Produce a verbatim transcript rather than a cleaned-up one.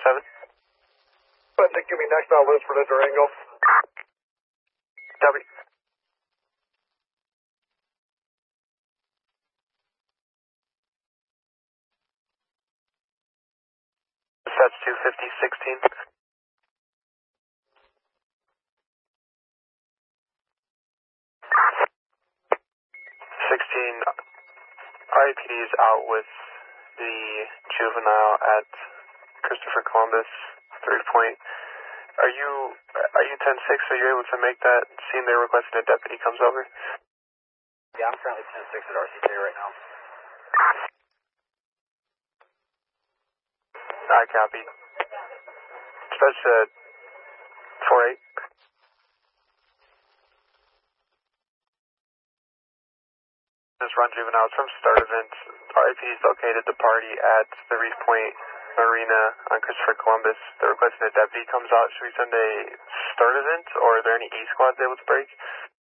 seven. But give me next on list for the Durango. Copy. That's two fifty, sixteen. sixteen, R A P D is out with the juvenile at Christopher Columbus, three point. Are you, are you ten six? Are you able to make that scene they're requesting a deputy comes over? Yeah, I'm currently ten six at R C J right now. I copy. Dispatch at four eight. This run juveniles from start event. R A P D is located the party at the Reef Point Marina on Christopher Columbus. They're requesting a deputy comes out. Should we send a start event, or are there any E squads able to break?